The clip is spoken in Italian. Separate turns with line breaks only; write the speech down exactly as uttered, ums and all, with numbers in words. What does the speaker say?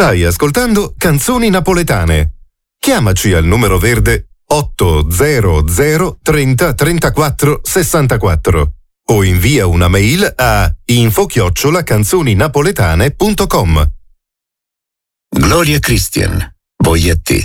Stai ascoltando Canzoni Napoletane. Chiamaci al numero verde otto zero zero trenta trentaquattro sessantaquattro o invia una mail a info chiocciola canzoninapoletane punto com.
Gloria Christian, voglio a te.